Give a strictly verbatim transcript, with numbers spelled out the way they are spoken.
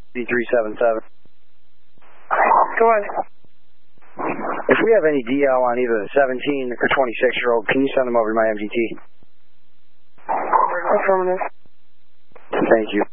three seven seven. Go on. If we have any D L on either the seventeen or twenty-six year old, can you send them over to my M G T? Affirmative. Thank you.